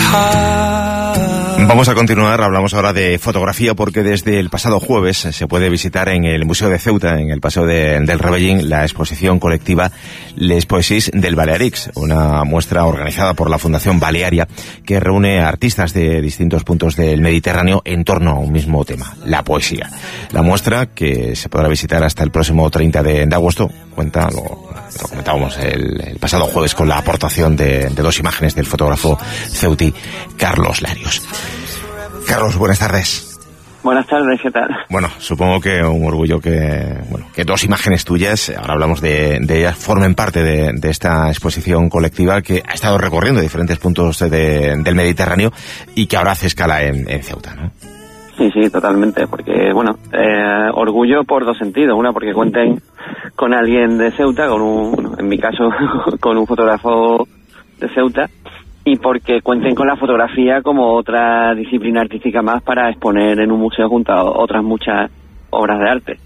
Vamos a continuar, hablamos ahora de fotografía porque desde el pasado jueves se puede visitar en el Museo de Ceuta, en el Paseo del Rebellín, la exposición colectiva Les Poesies del Balearics, una muestra organizada por la Fundación Balearia que reúne artistas de distintos puntos del Mediterráneo en torno a un mismo tema, la poesía. La muestra, que se podrá visitar hasta el próximo 30 de agosto, cuenta, lo comentábamos el pasado jueves, con la aportación de dos imágenes del fotógrafo ceutí Carlos Larios. Carlos, buenas tardes. Buenas tardes, ¿qué tal? Bueno, supongo que un orgullo que dos imágenes tuyas, ahora hablamos de ellas, formen parte de esta exposición colectiva que ha estado recorriendo diferentes puntos del Mediterráneo y que ahora hace escala en Ceuta, ¿no? Sí, totalmente, porque, orgullo por dos sentidos. Una, porque cuenten con alguien de Ceuta, en mi caso, con un fotógrafo de Ceuta, y porque cuenten con la fotografía como otra disciplina artística más para exponer en un museo junto a otras muchas obras de arte.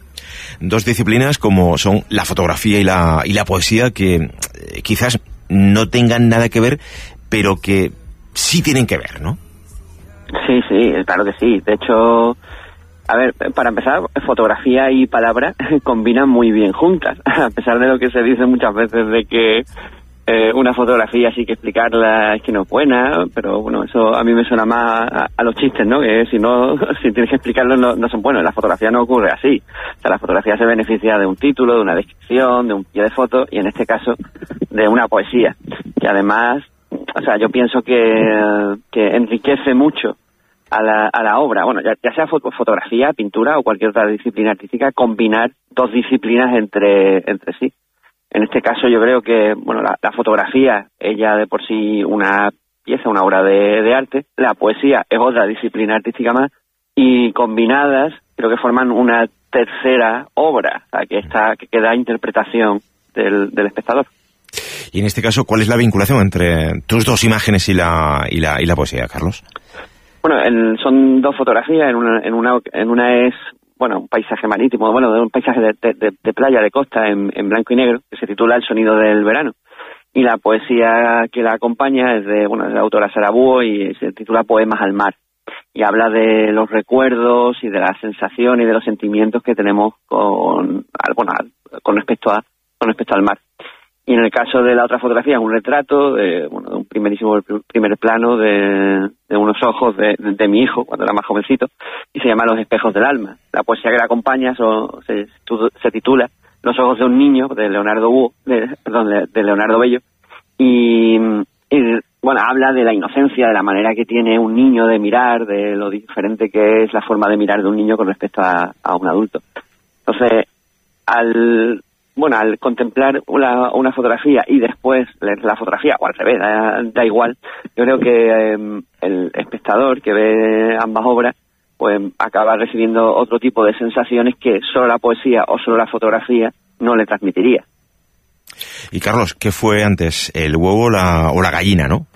Dos disciplinas como son la fotografía y la poesía, que quizás no tengan nada que ver, pero que sí tienen que ver, ¿no? Sí, claro que sí. De hecho, a ver, para empezar, fotografía y palabra combinan muy bien juntas, a pesar de lo que se dice muchas veces de que una fotografía sí que explicarla es que no es buena, pero bueno, eso a mí me suena más a los chistes, ¿no? Que si tienes que explicarlo no son buenos. En la fotografía no ocurre así. O sea, la fotografía se beneficia de un título, de una descripción, de un pie de foto, y en este caso de una poesía, que además, o sea, yo pienso que enriquece mucho a la obra. Bueno, ya sea fotografía, pintura o cualquier otra disciplina artística, combinar dos disciplinas entre sí. En este caso yo creo que, la fotografía es ya de por sí una pieza, una obra de arte. La poesía es otra disciplina artística más, y combinadas creo que forman una tercera obra, o sea, que da interpretación del espectador. Y en este caso, ¿cuál es la vinculación entre tus dos imágenes y la poesía, Carlos? Bueno, son dos fotografías. En una es un paisaje marítimo, de un paisaje de playa, de costa, en blanco y negro, que se titula El sonido del verano. Y la poesía que la acompaña es de la autora Sara Búho y se titula Poemas al mar. Y habla de los recuerdos y de las sensaciones y de los sentimientos que tenemos con respecto al mar. Y en el caso de la otra fotografía es un retrato de un primer plano de unos ojos de mi hijo cuando era más jovencito, y se llama Los espejos del alma. La poesía que la acompaña se titula Los ojos de un niño, de Leonardo Bello, y habla de la inocencia, de la manera que tiene un niño de mirar, de lo diferente que es la forma de mirar de un niño con respecto a un adulto. Entonces, al contemplar una fotografía y después leer la fotografía, o al revés, da igual, yo creo que el espectador que ve ambas obras pues acaba recibiendo otro tipo de sensaciones que solo la poesía o solo la fotografía no le transmitiría. Y Carlos, ¿qué fue antes, el huevo o la gallina, no?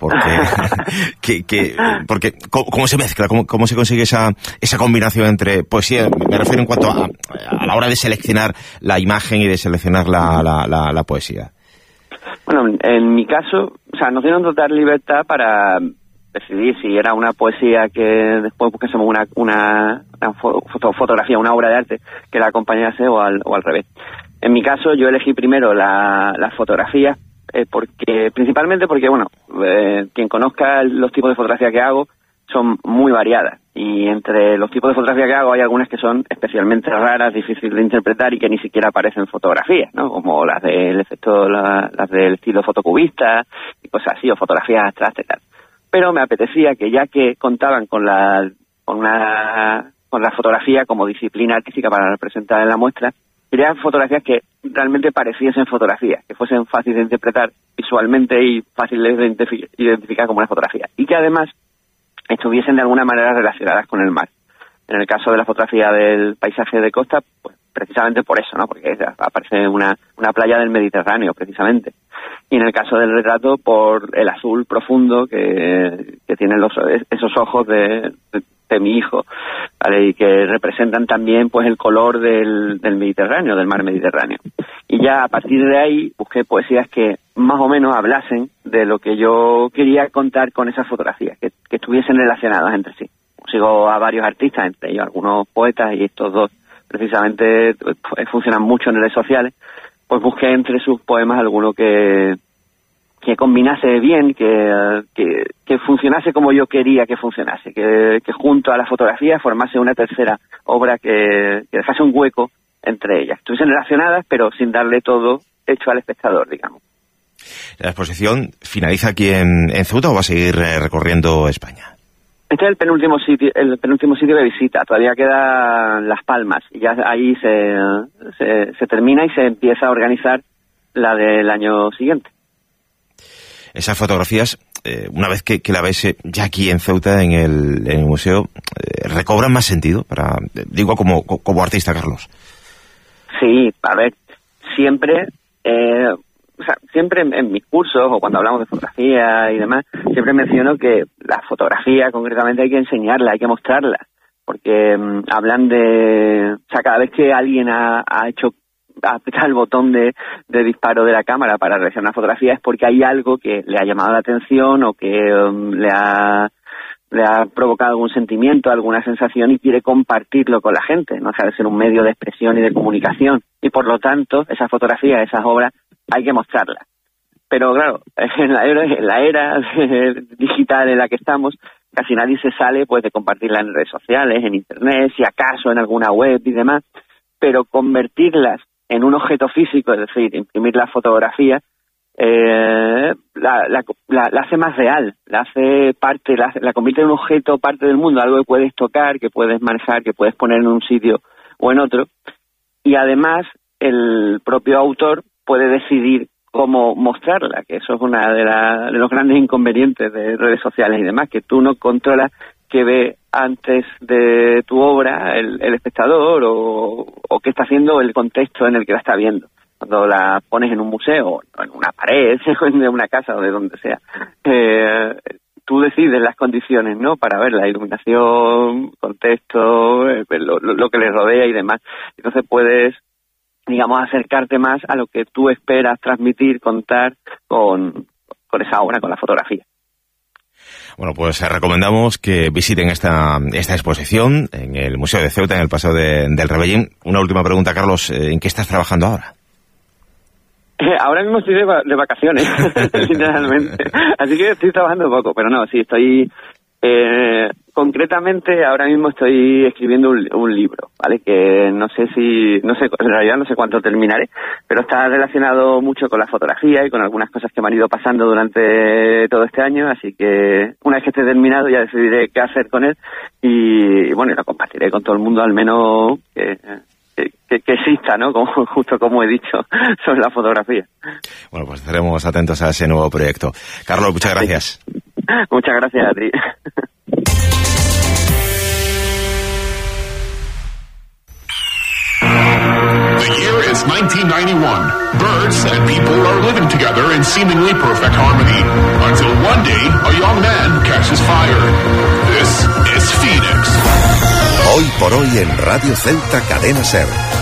Porque ¿cómo se mezcla? ¿Cómo se consigue esa combinación entre poesía? Me refiero en cuanto a la hora de seleccionar la imagen y de seleccionar la poesía. Bueno, en mi caso, nos dieron total libertad para decidir si era una poesía que después buscásemos una fotografía, una obra de arte que la acompañase o al revés. En mi caso, yo elegí primero las fotografías, principalmente porque, quien conozca los tipos de fotografía que hago son muy variadas. Y entre los tipos de fotografía que hago hay algunas que son especialmente raras, difíciles de interpretar y que ni siquiera aparecen fotografías, ¿no? Como las del efecto, las del estilo fotocubista y cosas así, o fotografías abstractas y tal. Pero me apetecía que, ya que contaban con la fotografía como disciplina artística para representar en la muestra, quería fotografías que realmente pareciesen fotografías, que fuesen fáciles de interpretar visualmente y fáciles de identificar como una fotografía, y que además estuviesen de alguna manera relacionadas con el mar. En el caso de la fotografía del paisaje de costa, pues precisamente por eso, ¿no? Porque aparece una playa del Mediterráneo, precisamente. Y en el caso del retrato, por el azul profundo que tienen esos ojos de mi hijo, ¿vale? Y que representan también pues el color del Mediterráneo, del mar Mediterráneo. Y ya a partir de ahí busqué poesías que más o menos hablasen de lo que yo quería contar con esas fotografías, que estuviesen relacionadas entre sí. Sigo a varios artistas, entre ellos algunos poetas, y estos dos precisamente funcionan mucho en redes sociales. Pues busqué entre sus poemas alguno que combinase bien, que funcionase como yo quería que funcionase, que junto a la fotografía formase una tercera obra que dejase un hueco entre ellas. Estuviesen relacionadas, pero sin darle todo hecho al espectador, digamos. ¿La exposición finaliza aquí en Ceuta o va a seguir recorriendo España? Este es el penúltimo sitio de visita. Todavía quedan Las Palmas, y ya ahí se termina y se empieza a organizar la del año siguiente. Esas fotografías, una vez que la ves ya aquí en Ceuta, en el museo, ¿recobran más sentido? Digo como artista, Carlos. Sí, a ver, siempre en mis cursos o cuando hablamos de fotografía y demás, siempre menciono que la fotografía concretamente hay que enseñarla, hay que mostrarla, porque hablan de... O sea, cada vez que alguien ha apretado el botón de disparo de la cámara para realizar una fotografía es porque hay algo que le ha llamado la atención o que le ha provocado algún sentimiento, alguna sensación, y quiere compartirlo con la gente. No deja de ser un medio de expresión y de comunicación. Y por lo tanto, esas fotografías, esas obras, hay que mostrarlas. Pero claro, en la era digital en la que estamos, casi nadie se sale pues de compartirla en redes sociales, en internet, si acaso en alguna web y demás. Pero convertirlas en un objeto físico, es decir, imprimir la fotografía, la hace más real, la hace parte, la convierte en un objeto parte del mundo, algo que puedes tocar, que puedes manejar, que puedes poner en un sitio o en otro, y además el propio autor puede decidir cómo mostrarla, que eso es una de los grandes inconvenientes de redes sociales y demás, que tú no controlas qué ve antes de tu obra el espectador o qué está haciendo el contexto en el que la está viendo. Cuando la pones en un museo, o en una pared, en una casa o de donde sea, tú decides las condiciones, ¿no?, para ver la iluminación, contexto, lo que le rodea y demás. Entonces puedes, digamos, acercarte más a lo que tú esperas transmitir, contar con esa obra, con la fotografía. Bueno, pues recomendamos que visiten esta exposición en el Museo de Ceuta, en el Paseo del Rebellín. Una última pregunta, Carlos, ¿en qué estás trabajando ahora? Ahora mismo estoy de vacaciones, literalmente. Así que estoy trabajando poco, pero no, sí, estoy... concretamente, ahora mismo estoy escribiendo un libro, ¿vale? Que en realidad no sé cuánto terminaré, pero está relacionado mucho con la fotografía y con algunas cosas que me han ido pasando durante todo este año, así que una vez que esté terminado ya decidiré qué hacer con él y bueno, lo compartiré con todo el mundo, al menos que exista, ¿no? Justo como he dicho, sobre la fotografía. Bueno, pues estaremos atentos a ese nuevo proyecto. Carlos, muchas gracias. Sí. Muchas gracias a ti. The year is 1991. Birds and people are living together in seemingly perfect harmony. Until one day, a young man catches fire. This is Phoenix. Hoy por hoy en Radio Celta Cadena SER.